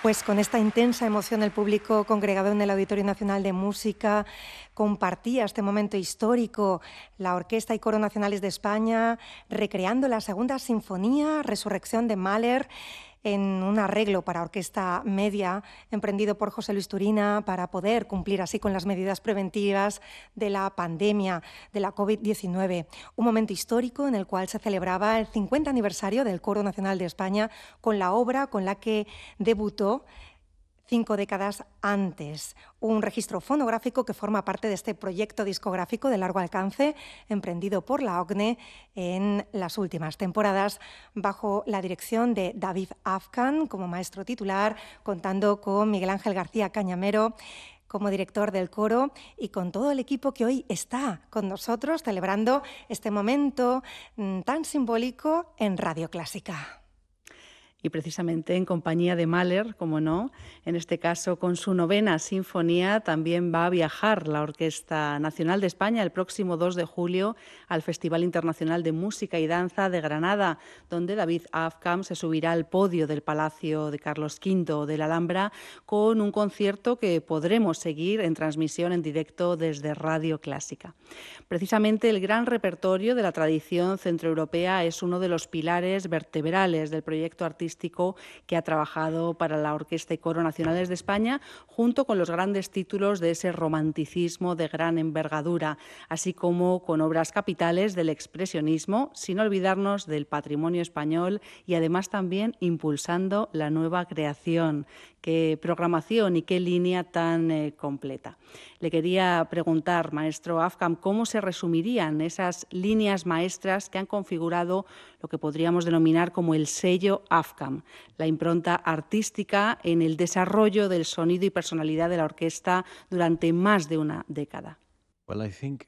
Pues con esta intensa emoción el público congregado en el Auditorio Nacional de Música compartía este momento histórico. La Orquesta y Coro Nacionales de España recreando la Segunda Sinfonía, Resurrección de Mahler, en un arreglo para orquesta media emprendido por José Luis Turina para poder cumplir así con las medidas preventivas de la pandemia de la COVID-19. Un momento histórico en el cual se celebraba el 50 aniversario del Coro Nacional de España con la obra con la que debutó 5 décadas antes. Un registro fonográfico que forma parte de este proyecto discográfico de largo alcance emprendido por la OCNE en las últimas temporadas bajo la dirección de David Afkan como maestro titular, contando con Miguel Ángel García Cañamero como director del coro y con todo el equipo que hoy está con nosotros celebrando este momento tan simbólico en Radio Clásica. Y precisamente en compañía de Mahler, como no, en este caso con su 9ª sinfonía, también va a viajar la Orquesta Nacional de España el próximo 2 de julio al Festival Internacional de Música y Danza de Granada, donde David Afkam se subirá al podio del Palacio de Carlos V de la Alhambra con un concierto que podremos seguir en transmisión en directo desde Radio Clásica. Precisamente el gran repertorio de la tradición centroeuropea es uno de los pilares vertebrales del proyecto artístico que ha trabajado para la Orquesta y Coro Nacionales de España, junto con los grandes títulos de ese romanticismo de gran envergadura, así como con obras capitales del expresionismo, sin olvidarnos del patrimonio español y además también impulsando la nueva creación. Qué programación y qué línea tan completa. Le quería preguntar, maestro Afkam, ¿cómo se resumirían esas líneas maestras que han configurado lo que podríamos denominar como el sello Afkam, la impronta artística en el desarrollo del sonido y personalidad de la orquesta durante más de una década? Well, I think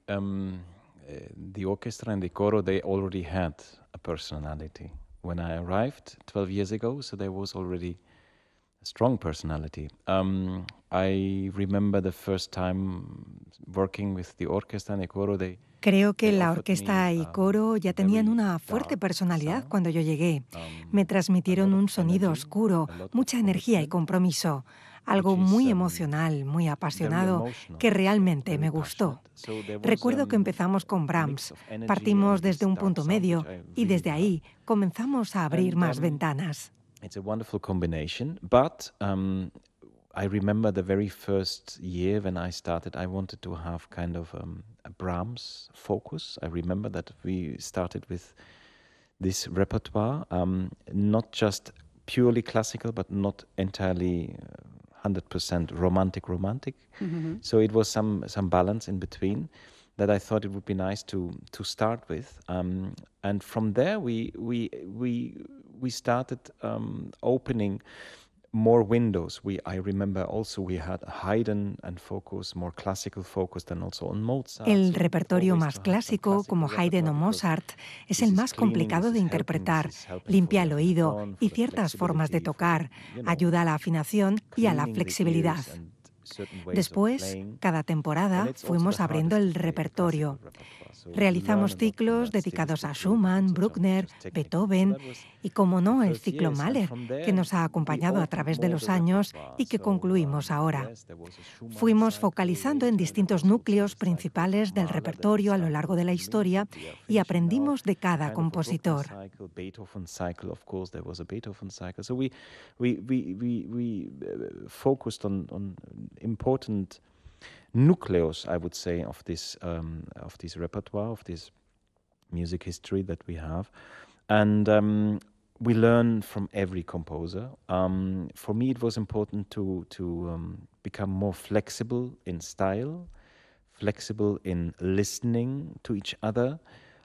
the orchestra and the coro, they already had a personality. When I arrived 12 years ago, so there was already a strong personality. I remember the first time working with the orchestra and the coro. Creo que la orquesta y coro ya tenían una fuerte personalidad cuando yo llegué. Me transmitieron un sonido oscuro, mucha energía y compromiso, algo muy emocional, muy apasionado, que realmente me gustó. Recuerdo que empezamos con Brahms, partimos desde un punto medio y desde ahí comenzamos a abrir más ventanas. It's a wonderful combination, but I remember the very first year when I started, I wanted to have kind of a Brahms focus. I remember that we started with this repertoire, not just purely classical, but not entirely 100% romantic. Mm-hmm. So it was some balance in between that I thought it would be nice to start with, and from there we started opening more windows. I remember also we had Haydn and focus, more classical focus than also on Mozart. El repertorio más clásico, como Haydn o Mozart, es el más complicado de interpretar. Limpia el oído y ciertas formas de tocar, ayuda a la afinación y a la flexibilidad. Después, cada temporada, fuimos abriendo el repertorio. Realizamos ciclos dedicados a Schumann, Bruckner, Beethoven y, como no, el ciclo Mahler, que nos ha acompañado a través de los años y que concluimos ahora. Fuimos focalizando en distintos núcleos principales del repertorio a lo largo de la historia y aprendimos de cada compositor. Important nucleus, I would say, of this repertoire, of this music history that we have, and we learn from every composer. For me, it was important to become more flexible in style, flexible in listening to each other,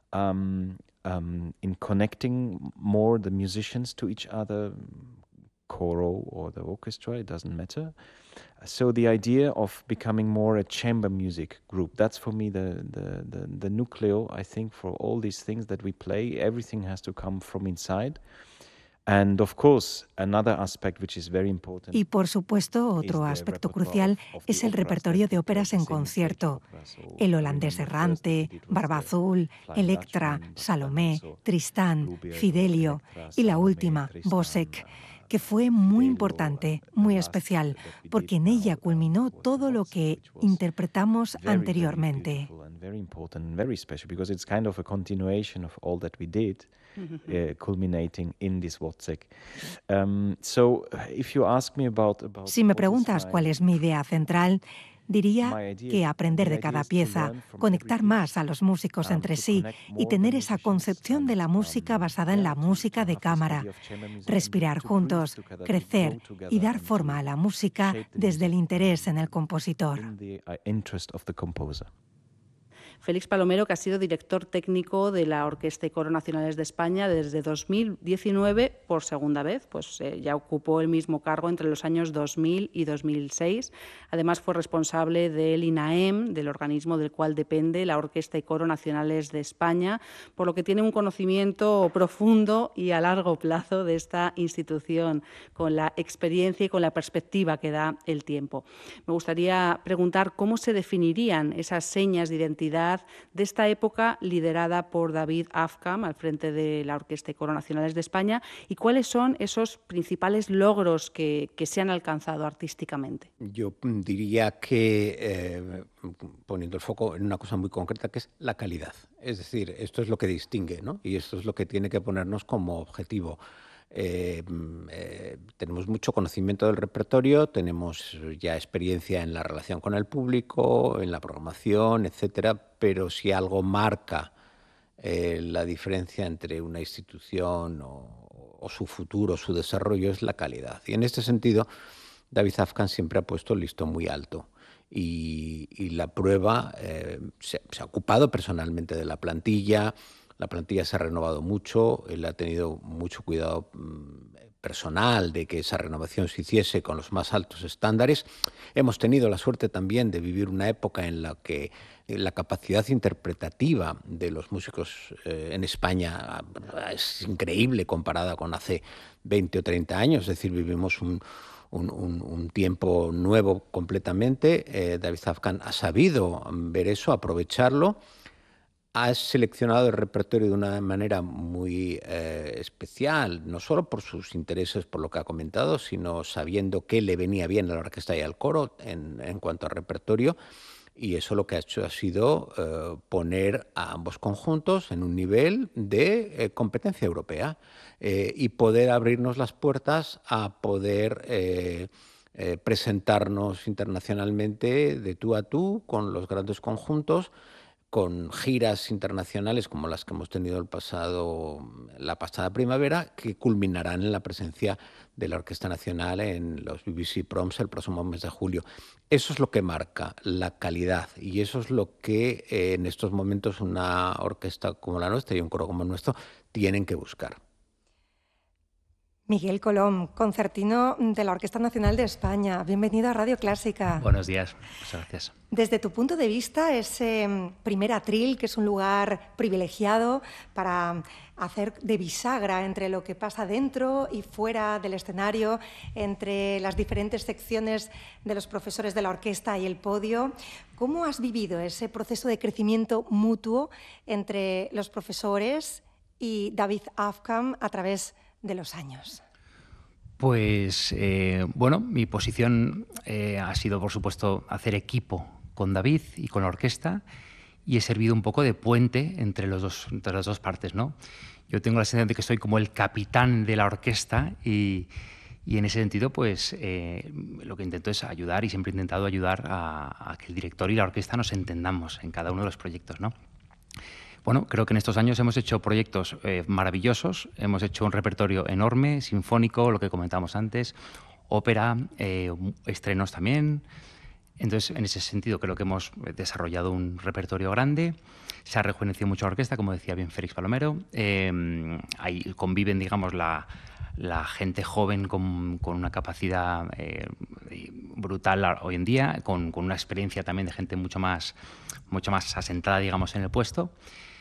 in connecting more the musicians to each other, choro or the orchestra, it doesn't matter. So the idea of becoming more a chamber music group, that's for me the nucleo, I think, for all these things that we play. Everything has to come from inside. And of course, another aspect which is very important. Y por supuesto, otro aspecto crucial es el repertorio de óperas en concierto. El holandés errante, Barba Azul, Electra, Salomé, Tristán, Fidelio y la última, Bosek. que fue muy importante, muy especial, porque en ella culminó todo lo que interpretamos anteriormente. Culminating in this Wozzeck. Si me preguntas cuál es mi idea central, diría que aprender de cada pieza, conectar más a los músicos entre sí y tener esa concepción de la música basada en la música de cámara, respirar juntos, crecer y dar forma a la música desde el interés en el compositor. Félix Palomero, que ha sido director técnico de la Orquesta y Coro Nacionales de España desde 2019 por segunda vez, pues ya ocupó el mismo cargo entre los años 2000 y 2006. Además fue responsable del INAEM, del organismo del cual depende la Orquesta y Coro Nacionales de España, por lo que tiene un conocimiento profundo y a largo plazo de esta institución, con la experiencia y con la perspectiva que da el tiempo. Me gustaría preguntar cómo se definirían esas señas de identidad de esta época liderada por David Afkam al frente de la Orquesta y Coro Nacionales de España, y cuáles son esos principales logros que se han alcanzado artísticamente. Yo diría que, poniendo el foco en una cosa muy concreta, que es la calidad. Es decir, esto es lo que distingue, ¿no? Y esto es lo que tiene que ponernos como objetivo. Tenemos mucho conocimiento del repertorio, tenemos ya experiencia en la relación con el público, en la programación, etcétera, pero si algo marca la diferencia entre una institución o su futuro, su desarrollo, es la calidad. Y en este sentido, David Afkam siempre ha puesto el listón muy alto. Y la prueba se ha ocupado personalmente de la plantilla. La plantilla se ha renovado mucho, él ha tenido mucho cuidado personal de que esa renovación se hiciese con los más altos estándares. Hemos tenido la suerte también de vivir una época en la que la capacidad interpretativa de los músicos en España es increíble comparada con hace 20 o 30 años, es decir, vivimos un tiempo nuevo completamente. David Afkam ha sabido ver eso, aprovecharlo. Ha seleccionado el repertorio de una manera muy especial, no solo por sus intereses, por lo que ha comentado, sino sabiendo qué le venía bien a la orquesta y al coro en cuanto a repertorio. Y eso lo que ha hecho ha sido poner a ambos conjuntos en un nivel de competencia europea y poder abrirnos las puertas a poder presentarnos internacionalmente de tú a tú con los grandes conjuntos, con giras internacionales como las que hemos tenido la pasada primavera, que culminarán en la presencia de la Orquesta Nacional en los BBC Proms el próximo mes de julio. Eso es lo que marca la calidad y eso es lo que en estos momentos una orquesta como la nuestra y un coro como el nuestro tienen que buscar. Miguel Colom, concertino de la Orquesta Nacional de España. Bienvenido a Radio Clásica. Buenos días, muchas gracias. Desde tu punto de vista, ese primer atril, que es un lugar privilegiado para hacer de bisagra entre lo que pasa dentro y fuera del escenario, entre las diferentes secciones de los profesores de la orquesta y el podio, ¿cómo has vivido ese proceso de crecimiento mutuo entre los profesores y David Afkam a través de los años? Pues bueno, mi posición ha sido, por supuesto, hacer equipo con David y con la orquesta, y he servido un poco de puente entre las dos partes, ¿no? Yo tengo la sensación de que soy como el capitán de la orquesta y en ese sentido, pues lo que intento es ayudar, y siempre he intentado ayudar a que el director y la orquesta nos entendamos en cada uno de los proyectos, ¿no? Bueno, creo que en estos años hemos hecho proyectos maravillosos, hemos hecho un repertorio enorme, sinfónico, lo que comentábamos antes, ópera, estrenos también. Entonces, en ese sentido, creo que hemos desarrollado un repertorio grande. Se ha rejuvenecido mucho la orquesta, como decía bien Félix Palomero. Ahí conviven, digamos, la gente joven con una capacidad brutal hoy en día, con una experiencia también de gente mucho más asentada, digamos, en el puesto.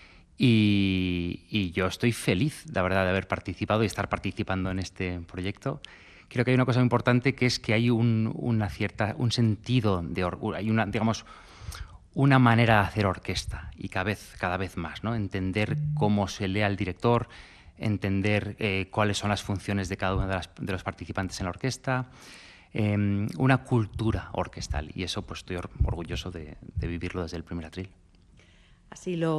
Y yo estoy feliz, la verdad, de haber participado y estar participando en este proyecto. Creo que hay una cosa muy importante, que es que hay un sentido de orgullo, hay una manera de hacer orquesta, y cada vez más, ¿no? Entender cómo se lee al director, entender cuáles son las funciones de cada uno de los participantes en la orquesta, una cultura orquestal. Y eso pues estoy orgulloso de vivirlo desde el primer atril. Así lo